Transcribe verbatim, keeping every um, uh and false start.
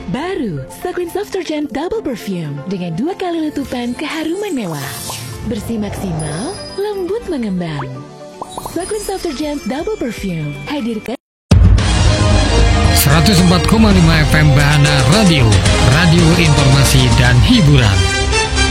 Baru, Saklin Soft Surgeon Double Perfume dengan dua kali letupan keharuman mewah. Bersih maksimal, lembut mengembang. Saklin Soft Surgeon Double Perfume hadirkan seratus empat koma lima F M Bahana Radio, radio informasi dan hiburan.